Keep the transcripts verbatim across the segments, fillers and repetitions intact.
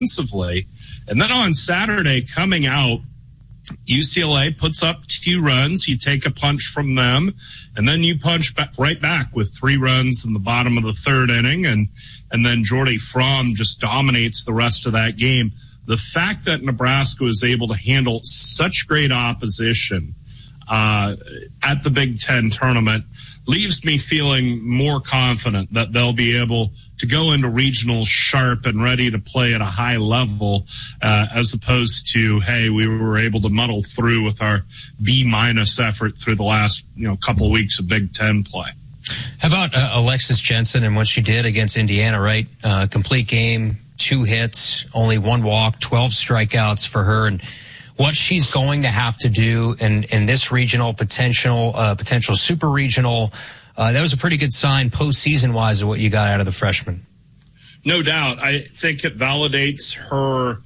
offensively. And then on Saturday, coming out, U C L A puts up two runs. You take a punch from them, and then you punch back, right back with three runs in the bottom of the third inning, and and then Jordy Fromm just dominates the rest of that game. The fact that Nebraska was able to handle such great opposition uh, at the Big Ten tournament leaves me feeling more confident that they'll be able to go into regional sharp and ready to play at a high level, uh, as opposed to, hey, we were able to muddle through with our B minus effort through the last, you know, couple of weeks of Big Ten play. How about uh, Alexis Jensen and what she did against Indiana, right? Uh, complete game, two hits, only one walk, twelve strikeouts for her, and what she's going to have to do in, in this regional potential, uh, potential super regional. Uh, that was a pretty good sign postseason wise of what you got out of the freshman. No doubt. I think it validates her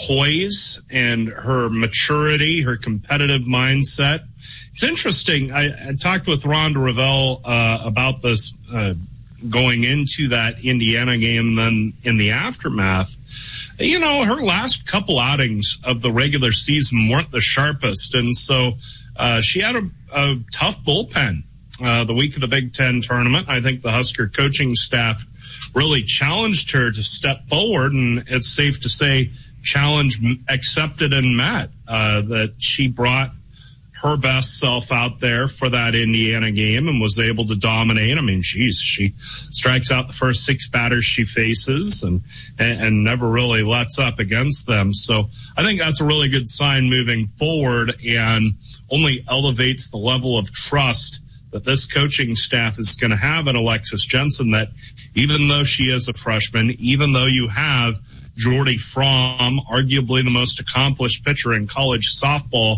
poise and her maturity, her competitive mindset. It's interesting. I, I talked with Rhonda Revelle uh, about this uh, going into that Indiana game, then in the aftermath. You know, her last couple outings of the regular season weren't the sharpest, and so uh, she had a, a tough bullpen uh, the week of the Big Ten tournament. I think the Husker coaching staff really challenged her to step forward, and it's safe to say challenge accepted and met, uh, that she brought her best self out there for that Indiana game and was able to dominate. I mean, geez, she strikes out the first six batters she faces and, and, and never really lets up against them. So I think that's a really good sign moving forward and only elevates the level of trust that this coaching staff is going to have in Alexis Jensen, that even though she is a freshman, even though you have Jordy Fromm, arguably the most accomplished pitcher in college softball,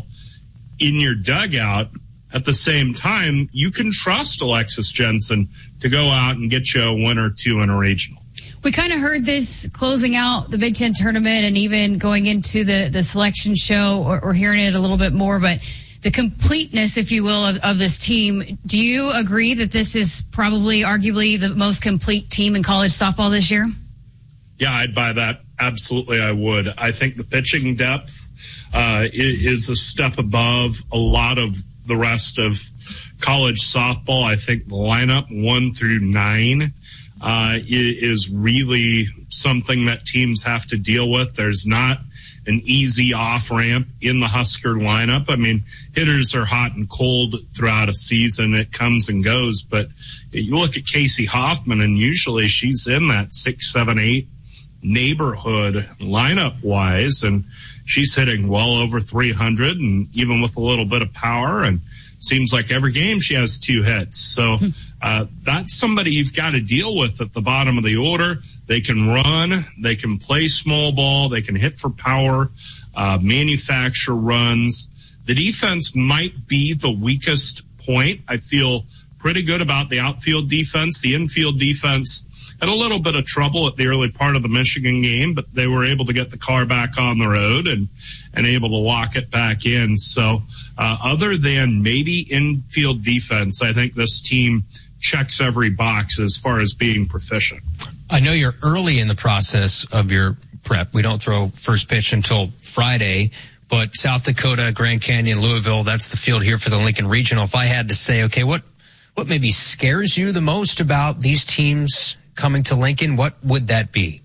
in your dugout, at the same time, you can trust Alexis Jensen to go out and get you a win or two in a regional. We kind of heard this closing out the Big Ten tournament and even going into the, the selection show, or, or hearing it a little bit more, but the completeness, if you will, of, of this team. Do you agree that this is probably arguably the most complete team in college softball this year? Yeah, I'd buy that. Absolutely, I would. I think the pitching depth Uh, is a step above a lot of the rest of college softball. I think the lineup one through nine uh, is really something that teams have to deal with. There's not an easy off ramp in the Husker lineup. I mean, hitters are hot and cold throughout a season. It comes and goes, but you look at Casey Hoffman, and usually she's in that six, seven, eight neighborhood lineup wise, and she's hitting well over three hundred, and even with a little bit of power, and seems like every game she has two hits. So uh, that's somebody you've got to deal with at the bottom of the order. They can run, they can play small ball, they can hit for power, uh, manufacture runs. The defense might be the weakest point. I feel pretty good about the outfield defense. The infield defense had a little bit of trouble at the early part of the Michigan game, but they were able to get the car back on the road and, and able to lock it back in. So uh, other than maybe infield defense, I think this team checks every box as far as being proficient. I know you're early in the process of your prep. We don't throw first pitch until Friday, but South Dakota, Grand Canyon, Louisville, that's the field here for the Lincoln Regional. If I had to say, okay, what, what maybe scares you the most about these teams coming to Lincoln, what would that be?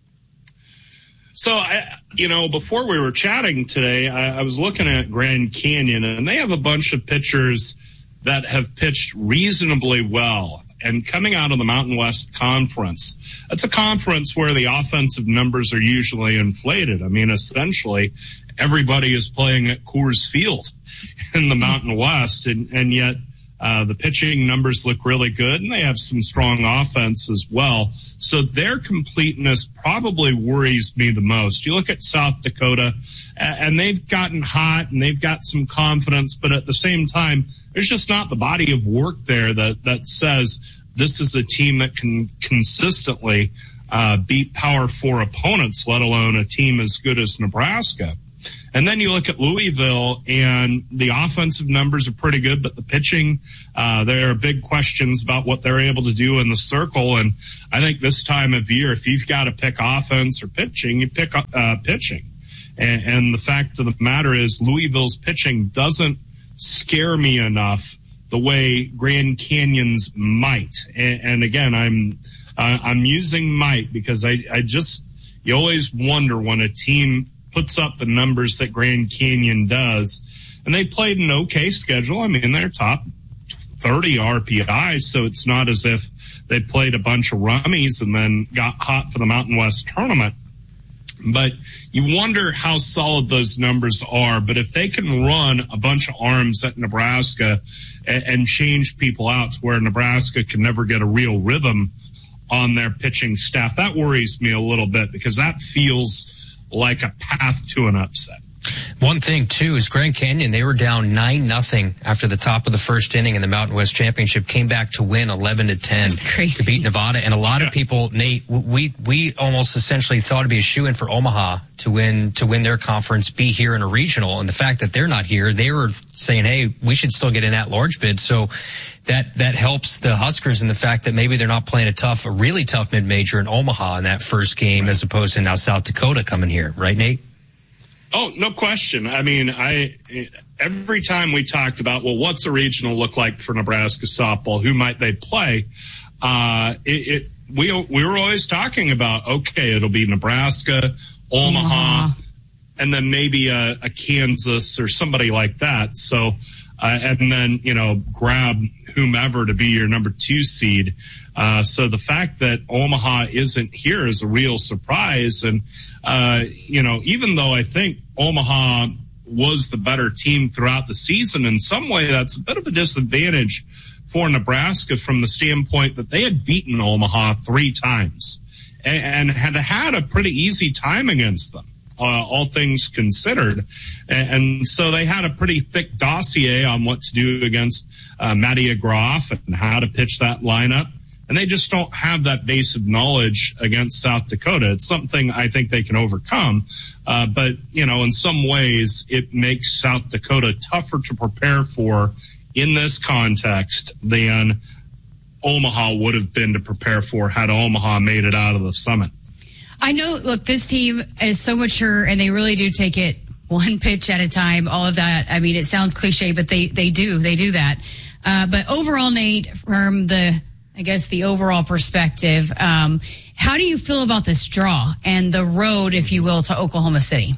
So, I, you know, before we were chatting today, I, I was looking at Grand Canyon, and they have a bunch of pitchers that have pitched reasonably well. And coming out of the Mountain West Conference, that's a conference where the offensive numbers are usually inflated. I mean, essentially, everybody is playing at Coors Field in the Mountain West, and, and yet Uh, the pitching numbers look really good, and they have some strong offense as well. So their completeness probably worries me the most. You look at South Dakota, and they've gotten hot, and they've got some confidence, but at the same time, there's just not the body of work there that, that says this is a team that can consistently uh, beat Power Four opponents, let alone a team as good as Nebraska. And then you look at Louisville, and the offensive numbers are pretty good, but the pitching, uh, there are big questions about what they're able to do in the circle. And I think this time of year, if you've got to pick offense or pitching, you pick uh, pitching. And, and the fact of the matter is Louisville's pitching doesn't scare me enough the way Grand Canyon's might. And, and again, I'm uh, I'm using might because I, I just, you always wonder when a team puts up the numbers that Grand Canyon does. And they played an okay schedule. I mean, they're top thirty R P I, so it's not as if they played a bunch of rummies and then got hot for the Mountain West tournament. But you wonder how solid those numbers are. But if they can run a bunch of arms at Nebraska and, and change people out to where Nebraska can never get a real rhythm on their pitching staff, that worries me a little bit because that feels like a path to an upset. One thing, too, is Grand Canyon, they were down nine nothing after the top of the first inning in the Mountain West Championship, came back to win eleven to ten to beat Nevada. And a lot yeah. of people, Nate, we we almost essentially thought it'd be a shoo-in for Omaha to win to win their conference, be here in a regional. And the fact that they're not here, they were saying, hey, we should still get an at-large bid. So that that helps the Huskers in the fact that maybe they're not playing a tough, a really tough mid-major in Omaha in that first game right. as opposed to now South Dakota coming here. Right, Nate? Oh, no question. I mean, I every time we talked about, well, what's a regional look like for Nebraska softball? Who might they play? Uh, it, it we we were always talking about, okay, it'll be Nebraska, Omaha, Omaha. and then maybe a, a Kansas or somebody like that. So, uh, and then, you know, grab whomever to be your number two seed. Uh, so the fact that Omaha isn't here is a real surprise. And, uh, you know, even though I think Omaha was the better team throughout the season, in some way that's a bit of a disadvantage for Nebraska from the standpoint that they had beaten Omaha three times and, and had had a pretty easy time against them. Uh, all things considered. And, and so they had a pretty thick dossier on what to do against uh, Mattia Groff and how to pitch that lineup. And they just don't have that base of knowledge against South Dakota. It's something I think they can overcome. Uh, but, you know, in some ways, it makes South Dakota tougher to prepare for in this context than Omaha would have been to prepare for had Omaha made it out of the summit. I know, look, this team is so mature, and they really do take it one pitch at a time, all of that. I mean, it sounds cliche, but they, they do. They do that. Uh, but overall, Nate, from the, I guess, the overall perspective, um, how do you feel about this draw and the road, if you will, to Oklahoma City?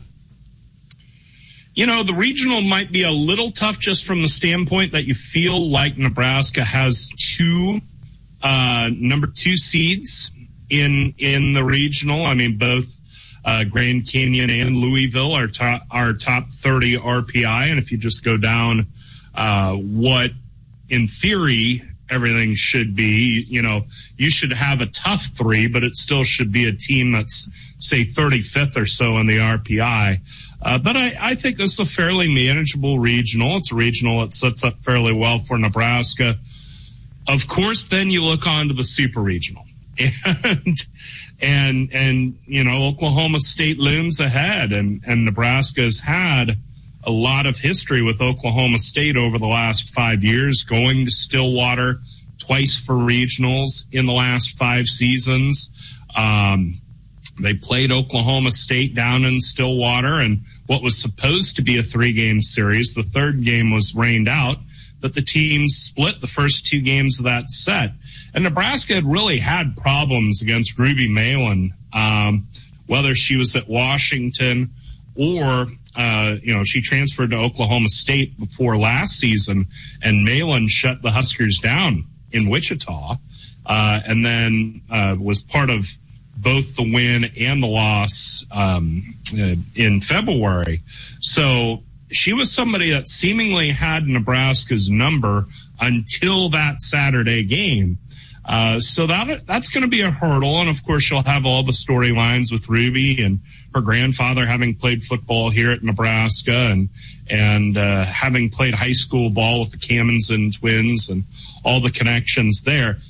You know, the regional might be a little tough just from the standpoint that you feel like Nebraska has two uh, number two seeds in in the regional. I mean, both uh, Grand Canyon and Louisville are top, are top thirty R P I. And if you just go down uh, what, in theory, everything should be, you know, you should have a tough three, but it still should be a team that's, say, thirty-fifth or so in the R P I. Uh, but I, I think this is a fairly manageable regional. It's a regional that sets up fairly well for Nebraska. Of course, then you look on to the super regional. And, and, and, you know, Oklahoma State looms ahead, and, and Nebraska has had a lot of history with Oklahoma State over the last five years, going to Stillwater twice for regionals in the last five seasons. Um, they played Oklahoma State down in Stillwater, and what was supposed to be a three-game series, the third game was rained out, but the teams split the first two games of that set. And Nebraska had really had problems against Ruby Malin, um, whether she was at Washington or, uh, you know, she transferred to Oklahoma State before last season, and Malin shut the Huskers down in Wichita, uh, and then uh, was part of both the win and the loss um, uh, in February. So she was somebody that seemingly had Nebraska's number until that Saturday game. Uh, so that that's going to be a hurdle. And, of course, you'll have all the storylines with Ruby and her grandfather having played football here at Nebraska and and uh, having played high school ball with the Kamenzen twins and all the connections there.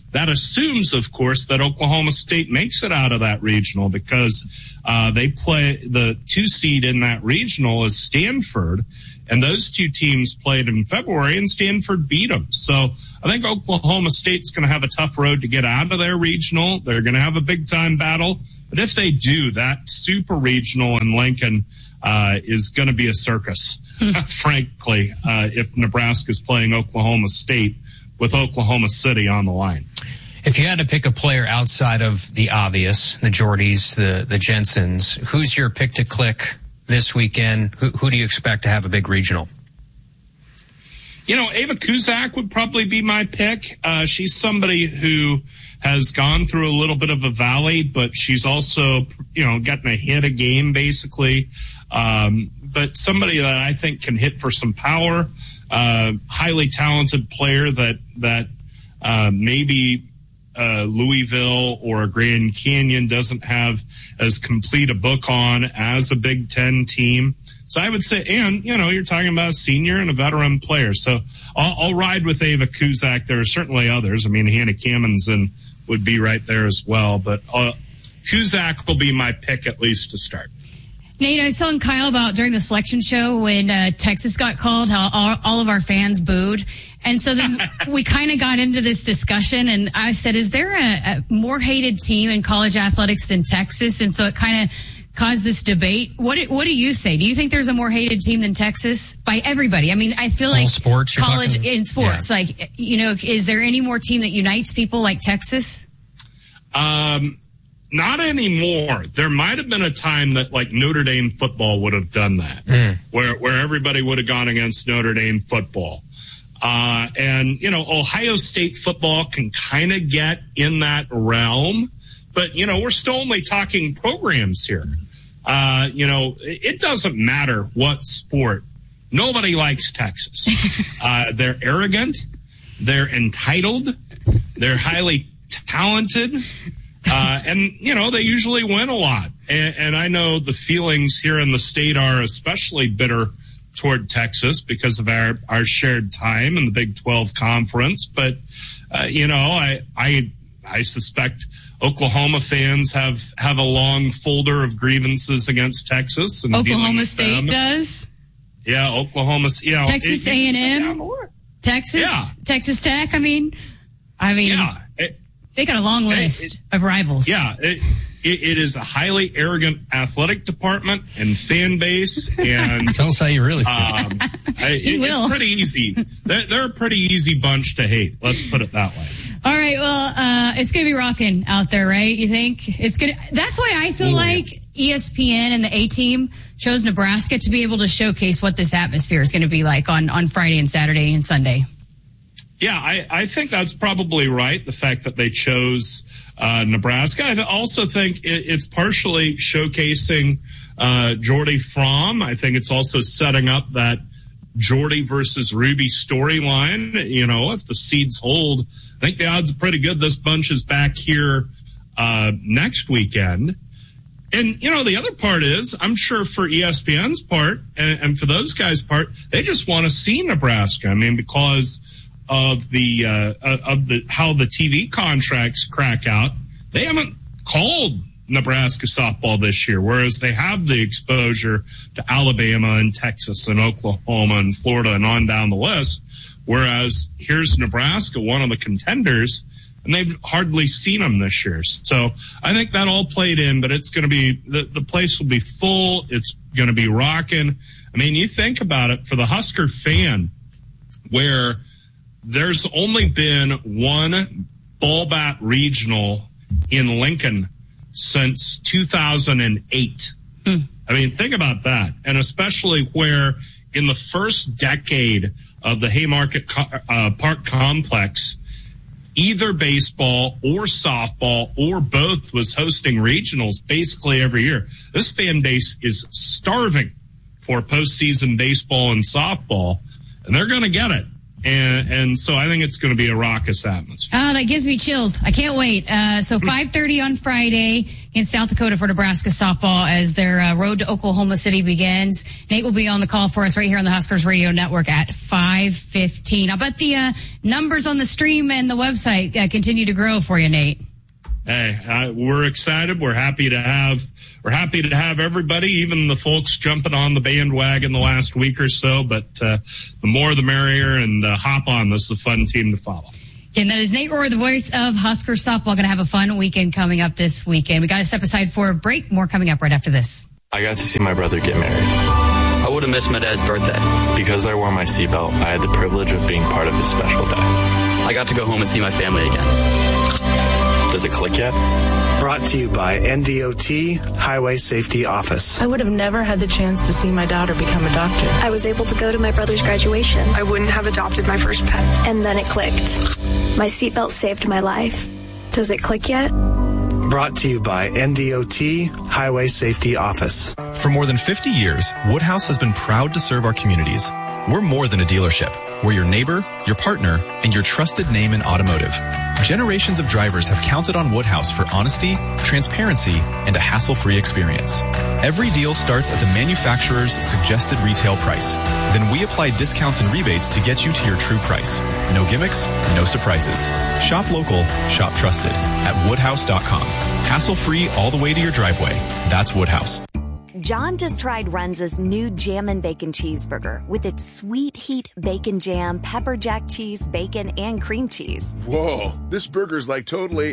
That assumes, of course, that Oklahoma State makes it out of that regional because uh, they play the two seed in that regional is Stanford, and those two teams played in February, and Stanford beat them. So I think Oklahoma State's going to have a tough road to get out of their regional. They're going to have a big-time battle. But if they do, that super regional in Lincoln uh, is going to be a circus, frankly, uh, if Nebraska's playing Oklahoma State with Oklahoma City on the line. If you had to pick a player outside of the obvious, the Jordys, the, the Jensens, who's your pick to click this weekend? Who, who do you expect to have a big regional? You know, Ava Kuzak would probably be my pick. Uh, she's somebody who has gone through a little bit of a valley, but she's also, you know, gotten a hit a game, basically. Um, but somebody that I think can hit for some power, uh, highly talented player that, that uh, maybe uh, Louisville or Grand Canyon doesn't have as complete a book on as a Big Ten team. So I would say, and, you know, you're talking about a senior and a veteran player. So I'll, I'll ride with Ava Kuzak. There are certainly others. I mean, Hannah Kamenzen would be right there as well. But uh, Kuzak will be my pick at least to start. Nate, I was telling Kyle about during the selection show when uh, Texas got called, how all, all of our fans booed. And so then we kind of got into this discussion, and I said, is there a, a more hated team in college athletics than Texas? And so it kind of caused this debate. What What do you say? Do you think there's a more hated team than Texas by everybody? I mean, I feel like sports, college talking, in sports, yeah. like, you know, is there any more team that unites people like Texas? Um, not anymore. There might have been a time that like Notre Dame football would have done that, mm. where where everybody would have gone against Notre Dame football. Uh, and, you know, Ohio State football can kind of get in that realm, but, you know, we're still only talking programs here. Uh, you know, it doesn't matter what sport. Nobody likes Texas. Uh, they're arrogant. They're entitled. They're highly talented. Uh, and, you know, they usually win a lot. And, and I know the feelings here in the state are especially bitter toward Texas because of our, our shared time in the Big twelve conference. But, uh, you know, I, I, I suspect Oklahoma fans have, have a long folder of grievances against Texas. And Oklahoma State them. does? Yeah, Oklahoma, you know. Texas A and M? Texas? Yeah. Texas Tech? I mean, I mean, yeah. It, they got a long list it, it, of rivals. Yeah, it, it, it is a highly arrogant athletic department and fan base. And tell us how you really feel. Um, I, it, will. It's pretty easy. They're, they're a pretty easy bunch to hate. Let's put it that way. All right. Well, uh, it's going to be rocking out there, right? You think it's going to, that's why I feel Ooh, like yeah. E S P N and the A-Team chose Nebraska to be able to showcase what this atmosphere is going to be like on, on Friday and Saturday and Sunday. Yeah, I, I think that's probably right. The fact that they chose uh, Nebraska. I also think it, it's partially showcasing uh, Jordy Fromm. I think it's also setting up that Jordy versus Ruby storyline. You know, if the seeds hold, I think the odds are pretty good this bunch is back here uh, next weekend. And, you know, the other part is, I'm sure for E S P N's part and, and for those guys' part, they just want to see Nebraska. I mean, because of the uh, of the how the T V contracts crack out, they haven't called Nebraska softball this year, whereas they have the exposure to Alabama and Texas and Oklahoma and Florida and on down the list. Whereas here's Nebraska, one of the contenders, and they've hardly seen them this year. So I think that all played in, but it's going to be the, the place will be full. It's going to be rocking. I mean, you think about it for the Husker fan, where there's only been one ball bat regional in Lincoln since two thousand eight. Mm. I mean, think about that. And especially where in the first decade of the Haymarket uh, Park complex, either baseball or softball or both was hosting regionals basically every year. This fan base is starving for postseason baseball and softball, and they're going to get it. And, and so I think it's going to be a raucous atmosphere. Oh, that gives me chills. I can't wait. Uh, so five thirty on Friday in South Dakota for Nebraska softball as their uh, road to Oklahoma City begins. Nate will be on the call for us right here on the Huskers Radio Network at five fifteen. I'll bet the uh, numbers on the stream and the website uh, continue to grow for you, Nate. Hey, uh, we're excited. We're happy to have we're happy to have everybody, even the folks jumping on the bandwagon the last week or so. But uh, the more, the merrier, and uh, hop on. This is a fun team to follow. And that is Nate Rohr, the voice of Husker softball. Going to have a fun weekend coming up this weekend. We got to step aside for a break. More coming up right after this. I got to see my brother get married. I would have missed my dad's birthday. Because I wore my seatbelt, I had the privilege of being part of his special day. I got to go home and see my family again. Does it click yet? Brought to you by N D O T Highway Safety Office. I would have never had the chance to see my daughter become a doctor. I was able to go to my brother's graduation. I wouldn't have adopted my first pet. And then it clicked. My seatbelt saved my life. Does it click yet? Brought to you by N D O T Highway Safety Office. For more than fifty years, Woodhouse has been proud to serve our communities. We're more than a dealership. We're your neighbor, your partner, and your trusted name in automotive. Generations of drivers have counted on Woodhouse for honesty, transparency, and a hassle-free experience. Every deal starts at the manufacturer's suggested retail price. Then we apply discounts and rebates to get you to your true price. No gimmicks, no surprises. Shop local, shop trusted at woodhouse dot com. Hassle-free all the way to your driveway. That's Woodhouse. John just tried Runza's new Jammin' Bacon Cheeseburger with its sweet heat bacon jam, pepper jack cheese, bacon, and cream cheese. Whoa, this burger's like totally...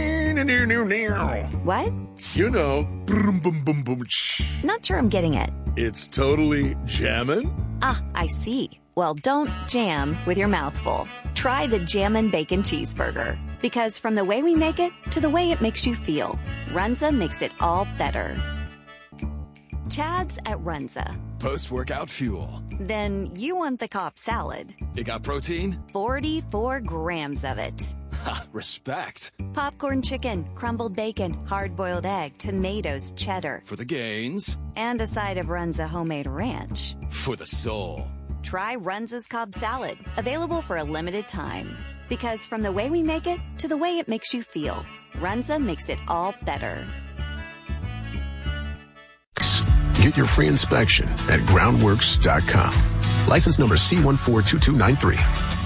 What? You know, boom, boom, boom, boom. Not sure I'm getting it. It's totally jammin'? Ah, I see. Well, don't jam with your mouth full. Try the Jammin' Bacon Cheeseburger. Because from the way we make it to the way it makes you feel, Runza makes it all better. Chad's at Runza. Post-workout fuel. Then you want the Cobb salad. It got protein? forty-four grams of it. Ha, respect. Popcorn chicken, crumbled bacon, hard-boiled egg, tomatoes, cheddar. For the gains. And a side of Runza homemade ranch. For the soul. Try Runza's Cobb salad. Available for a limited time. Because from the way we make it to the way it makes you feel, Runza makes it all better. Get your free inspection at groundworks dot com. License number C one four two two nine three.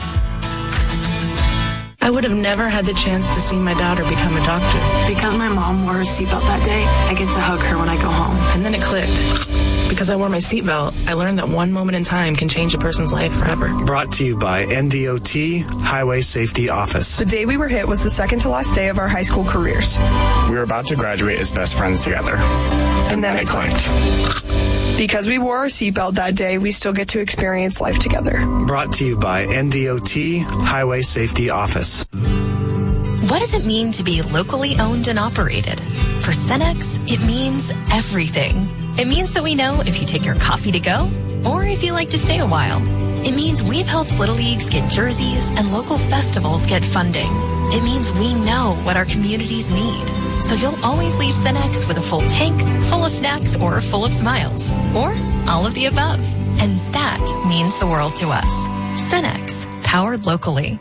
I would have never had the chance to see my daughter become a doctor. Because my mom wore her seatbelt that day, I get to hug her when I go home. And then it clicked. Because I wore my seatbelt, I learned that one moment in time can change a person's life forever. Brought to you by N D O T Highway Safety Office. The day we were hit was the second to last day of our high school careers. We were about to graduate as best friends together. And, and then, then it clicked. clicked. Because we wore our seatbelt that day, we still get to experience life together. Brought to you by N D O T Highway Safety Office. What does it mean to be locally owned and operated? For Cenex, it means everything. It means that we know if you take your coffee to go or if you like to stay a while. It means we've helped Little Leagues get jerseys and local festivals get funding. It means we know what our communities need. So you'll always leave Cenex with a full tank, full of snacks, or full of smiles. Or all of the above. And that means the world to us. Cenex, powered locally.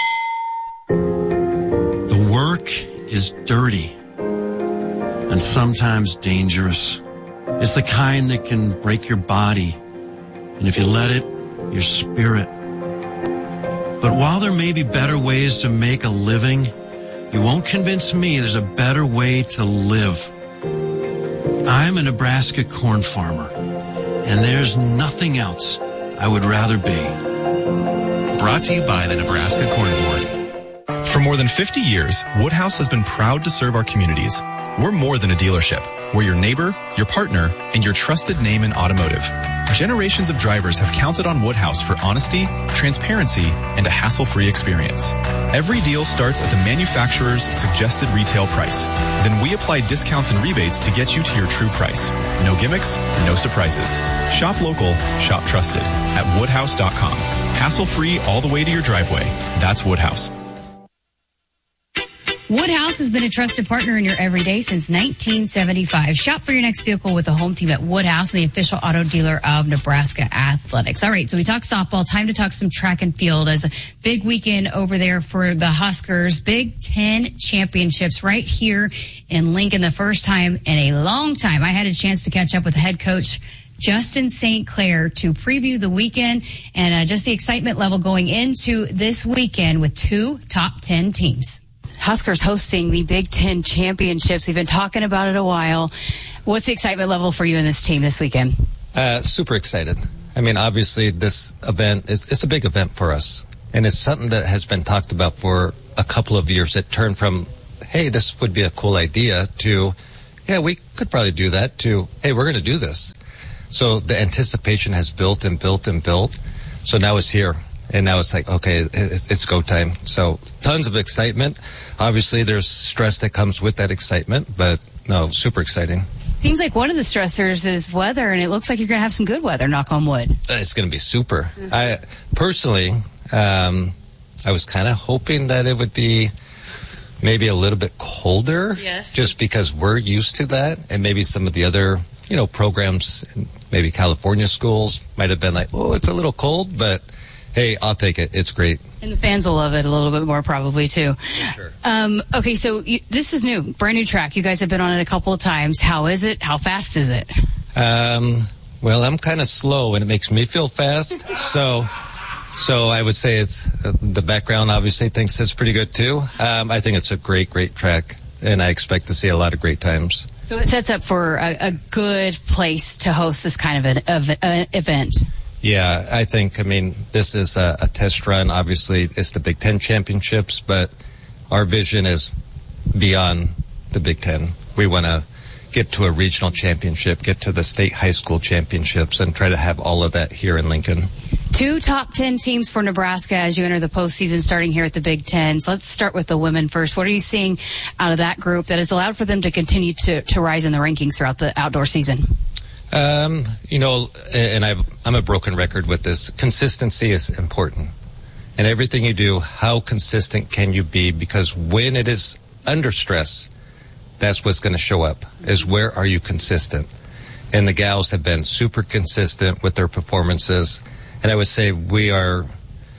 The work is dirty and sometimes dangerous. It's the kind that can break your body, and if you let it, your spirit. But while there may be better ways to make a living, you won't convince me there's a better way to live. I'm a Nebraska corn farmer, and there's nothing else I would rather be. Brought to you by the Nebraska Corn Board. For more than fifty years, Woodhouse has been proud to serve our communities. We're more than a dealership. We're your neighbor, your partner, and your trusted name in automotive. Generations of drivers have counted on Woodhouse for honesty, transparency, and a hassle-free experience. Every deal starts at the manufacturer's suggested retail price. Then we apply discounts and rebates to get you to your true price. No gimmicks, no surprises. Shop local, shop trusted at woodhouse dot com. Hassle-free all the way to your driveway. That's Woodhouse. Woodhouse has been a trusted partner in your everyday since nineteen seventy-five. Shop for your next vehicle with the home team at Woodhouse, the official auto dealer of Nebraska Athletics. All right, so we talked softball. Time to talk some track and field as a big weekend over there for the Huskers. Big Ten championships right here in Lincoln, the first time in a long time. I had a chance to catch up with the head coach, Justin Saint Clair, to preview the weekend and uh, just the excitement level going into this weekend with two top ten teams. Huskers hosting the Big Ten championships. We've been talking about it a while. What's the excitement level for you and this team this weekend? Uh, super excited. I mean, obviously this event is it's a big event for us, and it's something that has been talked about for a couple of years. It turned from, hey, this would be a cool idea, to, yeah, we could probably do that, to, hey, we're going to do this. So the anticipation has built and built and built. So now it's here. And now it's like, okay, it's go time. So tons of excitement. Obviously, there's stress that comes with that excitement, but no, super exciting. Seems like one of the stressors is weather, and it looks like you're going to have some good weather, knock on wood. It's going to be super. Mm-hmm. I personally, um, I was kind of hoping that it would be maybe a little bit colder, yes, just because we're used to that, and maybe some of the other, you know, programs, maybe California schools might have been like, oh, it's a little cold, but hey, I'll take it. It's great. And the fans will love it a little bit more probably too. Sure. Um, okay, so you, this is new, brand new track. You guys have been on it a couple of times. How is it? How fast is it? Um, well, I'm kind of slow, and it makes me feel fast. so, so I would say it's uh, the background obviously thinks it's pretty good too. Um, I think it's a great, great track, and I expect to see a lot of great times. So it sets up for a, a good place to host this kind of an of, uh, event. Yeah, I think, I mean, this is a, a test run. Obviously, it's the Big Ten championships, but our vision is beyond the Big Ten. We want to get to a regional championship, get to the state high school championships, and try to have all of that here in Lincoln. Two top ten teams for Nebraska as you enter the postseason starting here at the Big Ten. So let's start with the women first. What are you seeing out of that group that has allowed for them to continue to, to rise in the rankings throughout the outdoor season? Um, you know, and I've, I'm a broken record with this. Consistency is important. And everything you do, how consistent can you be? Because when it is under stress, that's what's going to show up, is where are you consistent? And the gals have been super consistent with their performances. And I would say we are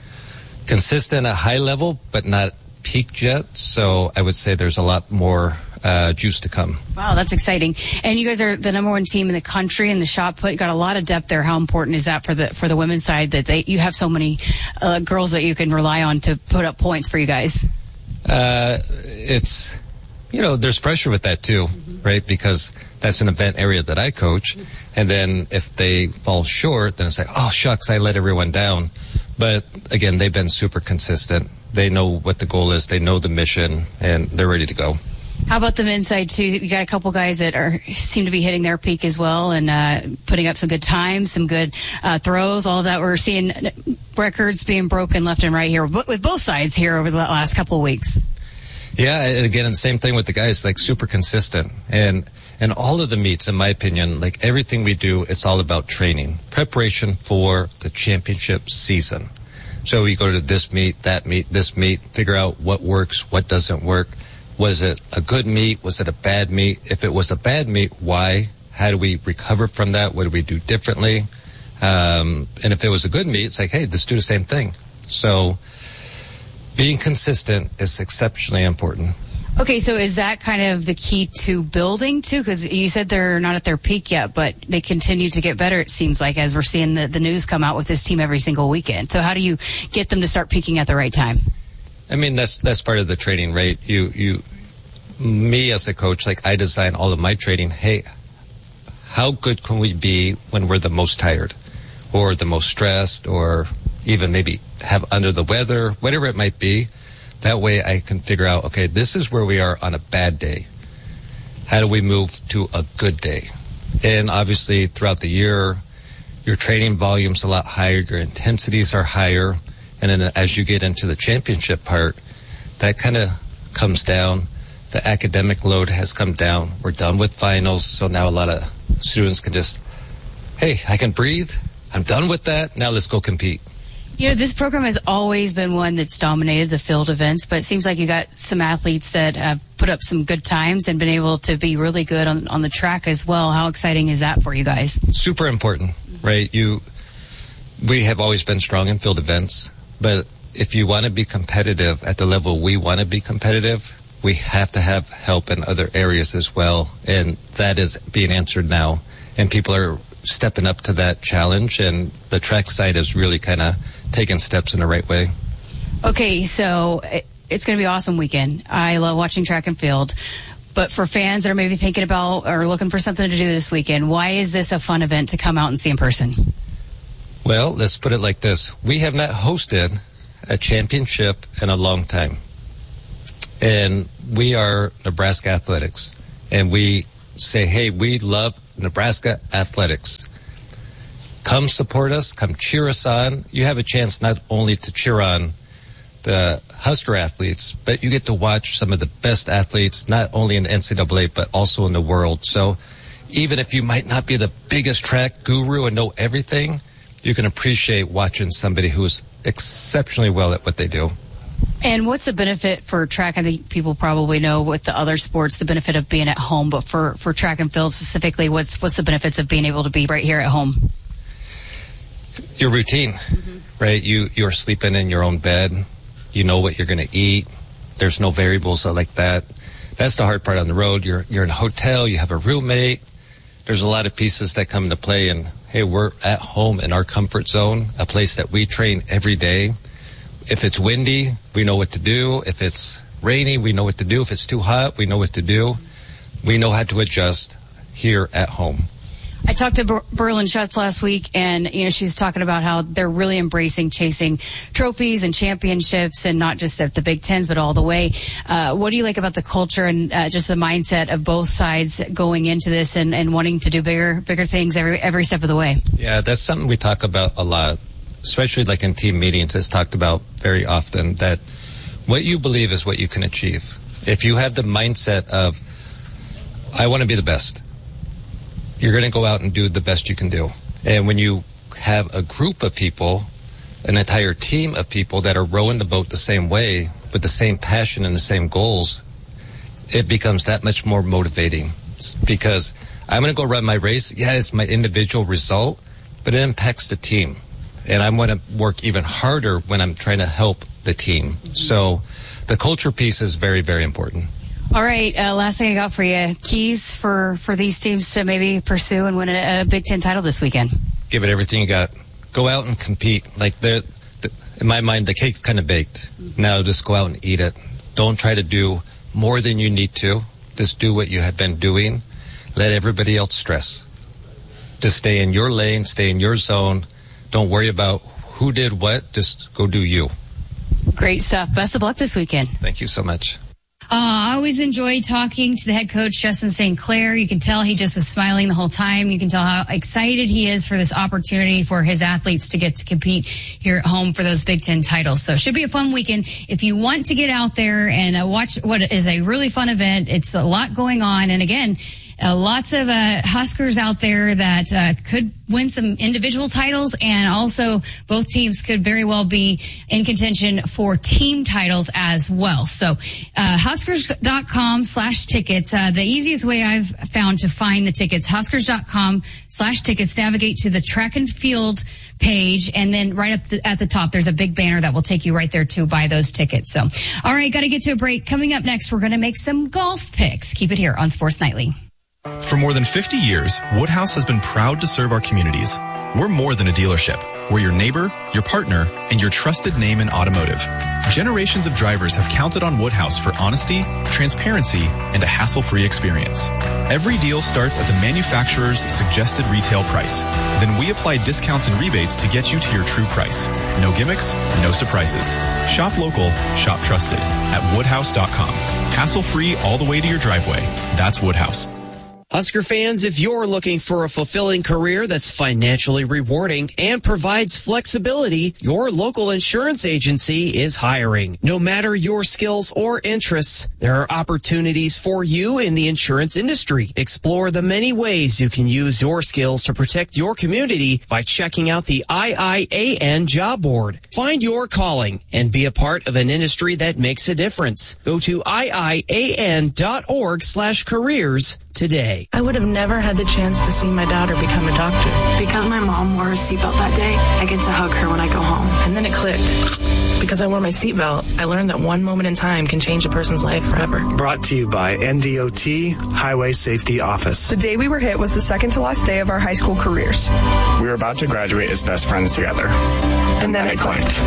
consistent at a high level, but not peaked yet. So I would say there's a lot more Uh, juice to come. Wow, that's exciting. And you guys are the number one team in the country in the shot put. You got a lot of depth there. How important is that for the for the women's side that they you have so many uh, girls that you can rely on to put up points for you guys? Uh, it's, you know, there's pressure with that too, mm-hmm. right? Because that's an event area that I coach. And then if they fall short, then it's like, oh, shucks, I let everyone down. But again, they've been super consistent. They know what the goal is. They know the mission, and they're ready to go. How about the men's side too? You got a couple guys that are seem to be hitting their peak as well, and uh, putting up some good times, some good uh, throws. All of that, we're seeing records being broken left and right here with both sides here over the last couple of weeks. Yeah, again, the same thing with the guys, like super consistent, and and all of the meets, in my opinion, like everything we do, it's all about training, preparation for the championship season. So we go to this meet, that meet, this meet, figure out what works, what doesn't work. Was it a good meet? Was it a bad meet? If it was a bad meet, why? How do we recover from that? What do we do differently? Um, and if it was a good meet, it's like, hey, let's do the same thing. So being consistent is exceptionally important. Okay, so is that kind of the key to building, too? Because you said they're not at their peak yet, but they continue to get better, it seems like, as we're seeing the, the news come out with this team every single weekend. So how do you get them to start peaking at the right time? I mean, that's that's part of the training, right? You, you, me as a coach, like I design all of my training. Hey, how good can we be when we're the most tired or the most stressed or even maybe have under the weather, whatever it might be? That way I can figure out, okay, this is where we are on a bad day. How do we move to a good day? And obviously throughout the year, your training volume's a lot higher, your intensities are higher. And then as you get into the championship part, that kind of comes down. The academic load has come down. We're done with finals, so now a lot of students can just, hey, I can breathe. I'm done with that. Now let's go compete. You know, this program has always been one that's dominated the field events, but it seems like you got some athletes that have put up some good times and been able to be really good on, on the track as well. How exciting is that for you guys? Super important, right? You, we have always been strong in field events, but if you want to be competitive at the level we want to be competitive, we have to have help in other areas as well, and that is being answered now, and people are stepping up to that challenge, and the track side is really kind of taking steps in the right way. Okay, so it's going to be an awesome weekend. I love watching track and field, but for fans that are maybe thinking about or looking for something to do this weekend, why is this a fun event to come out and see in person? Well, let's put it like this. We have not hosted a championship in a long time. And we are Nebraska Athletics. And we say, hey, we love Nebraska Athletics. Come support us. Come cheer us on. You have a chance not only to cheer on the Husker athletes, but you get to watch some of the best athletes, not only in N C double A, but also in the world. So even if you might not be the biggest track guru and know everything, you can appreciate watching somebody who is exceptionally well at what they do. And what's the benefit for track? I think people probably know with the other sports, the benefit of being at home, but for, for track and field specifically, what's what's the benefits of being able to be right here at home? Your routine, mm-hmm. right? You, you're sleeping in your own bed. You know what you're going to eat. There's no variables like that. That's the hard part on the road. You're, you're in a hotel. You have a roommate. There's a lot of pieces that come into play. And, hey, we're at home in our comfort zone, a place that we train every day. If it's windy, we know what to do. If it's rainy, we know what to do. If it's too hot, we know what to do. We know how to adjust here at home. I talked to Ber- Berlin Schutz last week, and you know she's talking about how they're really embracing chasing trophies and championships, and not just at the Big Tens, but all the way. Uh, what do you like about the culture and uh, just the mindset of both sides going into this and, and wanting to do bigger, bigger things every every step of the way? Yeah, that's something we talk about a lot, especially like in team meetings. It's talked about very often that what you believe is what you can achieve. If you have the mindset of, I want to be the best, you're going to go out and do the best you can do. And when you have a group of people, an entire team of people that are rowing the boat the same way with the same passion and the same goals, it becomes that much more motivating. Because I'm going to go run my race. Yeah, it's my individual result, but it impacts the team. And I'm going to work even harder when I'm trying to help the team. So the culture piece is very, very important. All right, uh, last thing I got for you. Keys for, for these teams to maybe pursue and win a, a Big Ten title this weekend. Give it everything you got. Go out and compete. Like, the, in my mind, the cake's kind of baked. Mm-hmm. Now just go out and eat it. Don't try to do more than you need to. Just do what you have been doing. Let everybody else stress. Just stay in your lane, stay in your zone. Don't worry about who did what. Just go do you. Great stuff. Best of luck this weekend. Thank you so much. Uh, I always enjoy talking to the head coach, Justin Saint Clair. You can tell he just was smiling the whole time. You can tell how excited he is for this opportunity for his athletes to get to compete here at home for those Big Ten titles. So it should be a fun weekend. If you want to get out there and uh, watch what is a really fun event, it's a lot going on. And again, Uh, lots of uh, Huskers out there that uh, could win some individual titles, and also both teams could very well be in contention for team titles as well. So uh, Huskers.com slash tickets. Uh, the easiest way I've found to find the tickets, Huskers.com slash tickets. Navigate to the track and field page, and then right up the, at the top, there's a big banner that will take you right there to buy those tickets. So, all right, got to get to a break. Coming up next, we're going to make some golf picks. Keep it here on Sports Nightly. For more than fifty years, Woodhouse has been proud to serve our communities. We're more than a dealership. We're your neighbor, your partner, and your trusted name in automotive. Generations of drivers have counted on Woodhouse for honesty, transparency, and a hassle-free experience. Every deal starts at the manufacturer's suggested retail price. Then we apply discounts and rebates to get you to your true price. No gimmicks, no surprises. Shop local, shop trusted at woodhouse dot com. Hassle-free all the way to your driveway. That's Woodhouse. Husker fans, if you're looking for a fulfilling career that's financially rewarding and provides flexibility, your local insurance agency is hiring. No matter your skills or interests, there are opportunities for you in the insurance industry. Explore the many ways you can use your skills to protect your community by checking out the I I A N job board. Find your calling and be a part of an industry that makes a difference. Go to I I A N dot org slash careers today. I would have never had the chance to see my daughter become a doctor. Because my mom wore a seatbelt that day, I get to hug her when I go home. And then it clicked. Because I wore my seatbelt, I learned that one moment in time can change a person's life forever. Brought to you by N D O T Highway Safety Office. The day we were hit was the second to last day of our high school careers. We were about to graduate as best friends together. And then it clicked.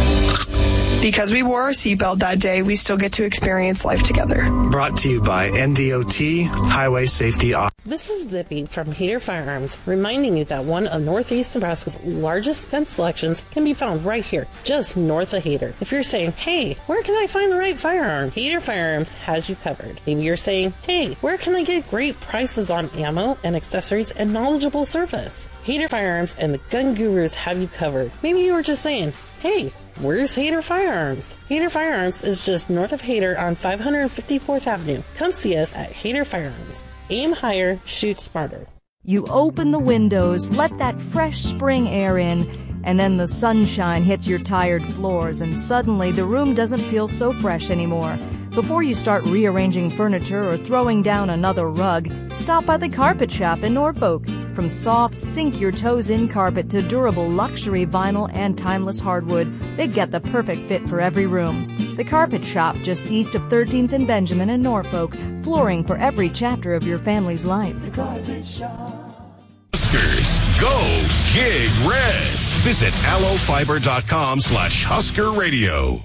Because we wore our seatbelt that day, we still get to experience life together. Brought to you by N D O T Highway Safety Office. This is Zippy from Hader Firearms, reminding you that one of Northeast Nebraska's largest gun selections can be found right here, just north of Hader. If you're saying, hey, where can I find the right firearm? Hader Firearms has you covered. Maybe you're saying, hey, where can I get great prices on ammo and accessories and knowledgeable service? Hader Firearms and the Gun Gurus have you covered. Maybe you were just saying, hey, where's Hader Firearms? Hader Firearms is just north of Hader on five hundred fifty-fourth Avenue. Come see us at Hader Firearms. Aim higher, shoot smarter. You open the windows, let that fresh spring air in, and then the sunshine hits your tired floors, and suddenly the room doesn't feel so fresh anymore. Before you start rearranging furniture or throwing down another rug, stop by the Carpet Shop in Norfolk. From soft, sink-your-toes-in carpet to durable luxury vinyl and timeless hardwood, they get the perfect fit for every room. The Carpet Shop, just east of thirteenth and Benjamin in Norfolk, flooring for every chapter of your family's life. The Carpet Shop. Huskers, go Gig Red. Visit allofiber.com slash Husker Radio.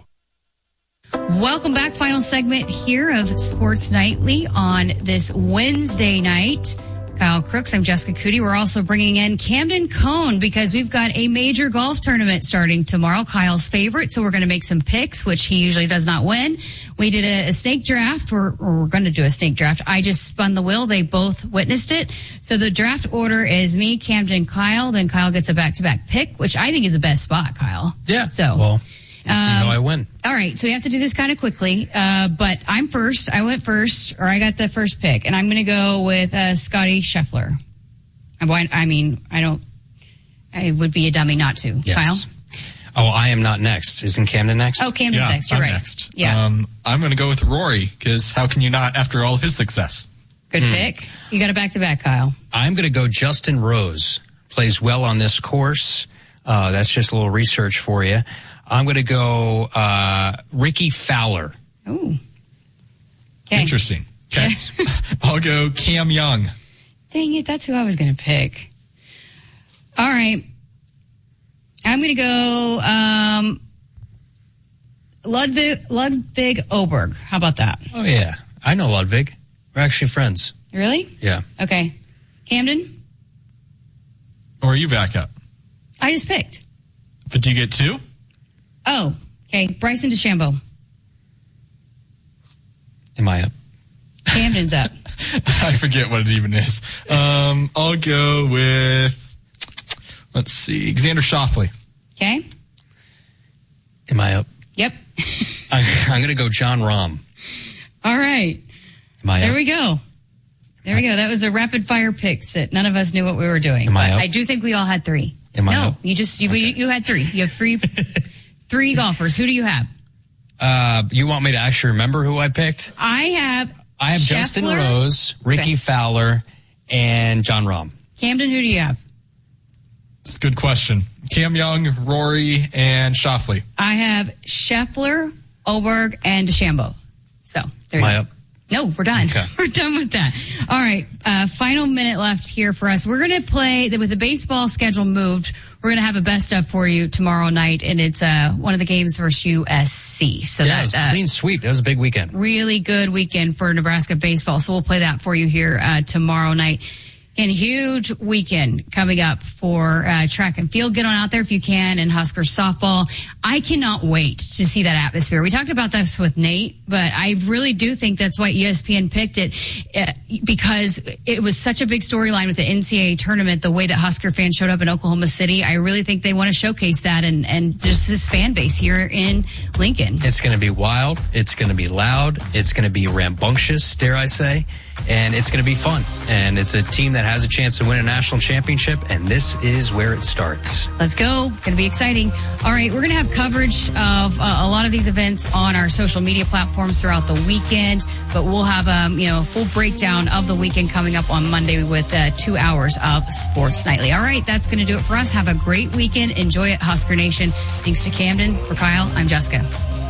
Welcome back. Final segment here of Sports Nightly on this Wednesday night. Kyle Crooks, I'm Jessica Cootie. We're also bringing in Camden Cohn because we've got a major golf tournament starting tomorrow. Kyle's favorite, so we're going to make some picks, which he usually does not win. We did a, a snake draft. We're, we're going to do a snake draft. I just spun the wheel. They both witnessed it. So the draft order is me, Camden, Kyle. Then Kyle gets a back-to-back pick, which I think is the best spot, Kyle. Yeah. So. Well. Um, so you know I win. All right, so we have to do this kind of quickly, uh, but I'm first. I went first, or I got the first pick, and I'm going to go with uh, Scotty Scheffler. I mean, I don't. I would be a dummy not to. Yes. Kyle? Oh, I am not next. Isn't Camden next? Oh, Camden's yeah, next. You're I'm right. Next. Yeah. Um, I'm going to go with Rory because how can you not after all of his success? Good hmm. pick. You got a back to back, Kyle. I'm going to go Justin Rose. Plays well on this course. Uh, that's just a little research for you. I'm going to go uh, Ricky Fowler. Ooh. Okay. Interesting. Okay. I'll go Cam Young. Dang it, that's who I was going to pick. All right. I'm going to go um, Ludwig, Ludwig Oberg. How about that? Oh, yeah. I know Ludwig. We're actually friends. Really? Yeah. Okay. Camden? Or are you back up? I just picked. But do you get two? Oh, okay. Bryson DeChambeau. Am I up? Camden's up. I forget what it even is. Um, I'll go with, let's see, Xander Schauffele. Okay. Am I up? Yep. I'm, I'm going to go John Rahm. All right. Am I there up? we go. There we go. That was a rapid fire picks that none of us knew what we were doing. Am I up? I do think we all had three. Am no, I up? you just you, okay. you had three. You have three three golfers. Who do you have? Uh, you want me to actually remember who I picked? I have I have Scheffler, Justin Rose, Ricky okay. Fowler, and John Rahm. Camden, who do you have? It's a good question. Cam Young, Rory, and Schauffele. I have Scheffler, Oberg, and DeChambeau. So there you Am go. I up? No, we're done. Okay. We're done with that. All right. Uh, final minute left here for us. We're going to play with the baseball schedule moved. We're going to have a best of for you tomorrow night, and it's uh, one of the games versus U S C. So yeah, that, it was a uh, clean sweep. That was a big weekend. Really good weekend for Nebraska baseball. So we'll play that for you here uh, tomorrow night. And huge weekend coming up for uh, track and field. Get on out there if you can, and Huskers softball. I cannot wait to see that atmosphere. We talked about this with Nate, but I really do think that's why E S P N picked it. Uh, because it was such a big storyline with the N C double A tournament, the way that Husker fans showed up in Oklahoma City. I really think they want to showcase that and, and just this fan base here in Lincoln. It's going to be wild. It's going to be loud. It's going to be rambunctious, dare I say. And it's going to be fun. And it's a team that has a chance to win a national championship. And this is where it starts. Let's go. Going to be exciting. All right. We're going to have coverage of uh, a lot of these events on our social media platforms throughout the weekend. But we'll have um, you know, a full breakdown of the weekend coming up on Monday with uh, two hours of Sports Nightly. All right. That's going to do it for us. Have a great weekend. Enjoy it, Husker Nation. Thanks to Camden. For Kyle, I'm Jessica.